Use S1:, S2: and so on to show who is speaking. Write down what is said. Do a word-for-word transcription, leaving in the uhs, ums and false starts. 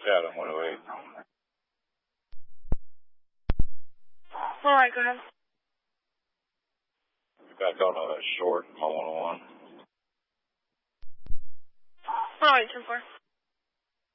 S1: Chatham one oh eight.
S2: All right, go ahead.
S1: Back on a short, my one oh one.
S2: All right, ten four.